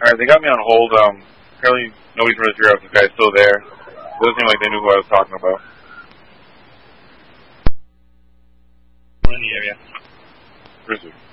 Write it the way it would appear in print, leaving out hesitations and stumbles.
Alright, they got me on hold. Apparently nobody's really figured out if the guy's still there. It doesn't seem like they knew who I was talking about. We're in the area. Pretty sweet.